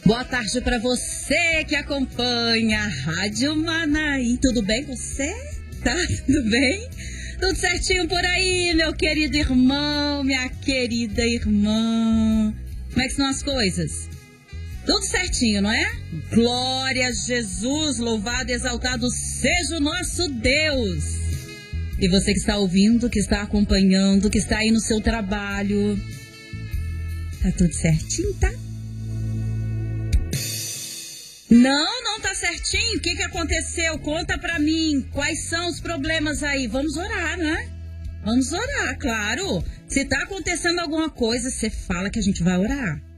Boa tarde para você que acompanha a Rádio Manaí. Tudo bem com você? Tá? Tudo bem? Tudo certinho por aí, meu querido irmão, minha querida irmã. Como é que estão as coisas? Tudo certinho, não é? Glória a Jesus, louvado e exaltado seja o nosso Deus. E você que está ouvindo, que está acompanhando, que está aí no seu trabalho, tá tudo certinho, tá? Não tá certinho. O que aconteceu? Conta pra mim. Quais são os problemas aí? Vamos orar, né? Vamos orar, claro. Se tá acontecendo alguma coisa, você fala que a gente vai orar.